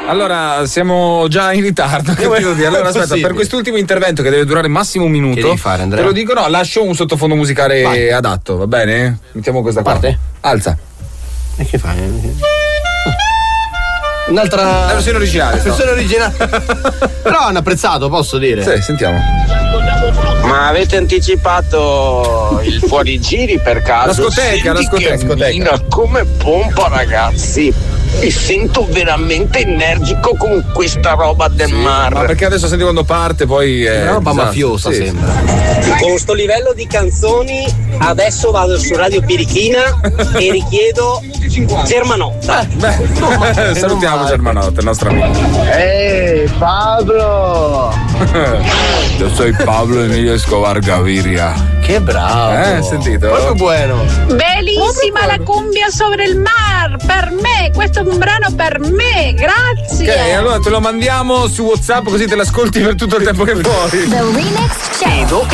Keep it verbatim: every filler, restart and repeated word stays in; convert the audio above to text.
Allora, siamo già in ritardo. Che devo dire? Allora, aspetta, per quest'ultimo intervento che deve durare massimo un minuto, che devi fare, Andrea? Te lo dico, no, lascio un sottofondo musicale Vai. adatto, va bene? Mettiamo questa parte. Alza. E che fai? Un'altra. La versione originale. La versione originale. Però hanno apprezzato, posso dire. Sì, sentiamo. Ma avete anticipato il fuorigiri per caso? La scoteca, la scoteca. scoteca. Come pompa, ragazzi. Mi sento veramente energico con questa roba del sì, mare. Ma perché adesso senti quando parte, poi è una roba esatto, mafiosa, sì. sembra. Con sto livello di canzoni, adesso vado su Radio Pirichina e richiedo Germanotta. Eh, beh, salutiamo Germanotta, il nostro amico. Ehi, Pablo! Io sono Pablo Emilio Escobar Gaviria. Che bravo! Eh, sentito? Proprio buono. Bellissima la cumbia sobre il mar, per me, questo è un brano per me, grazie. Ok, allora te lo mandiamo su WhatsApp così te l'ascolti per tutto il tempo che vuoi. The Remix Show.